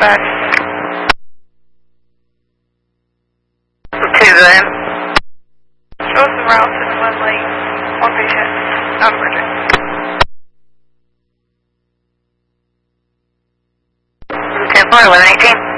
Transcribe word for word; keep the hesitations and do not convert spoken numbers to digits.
dispatch. Two then. Show us the routes and one lane, one patient, not emergent. ten four, eleven eighteen.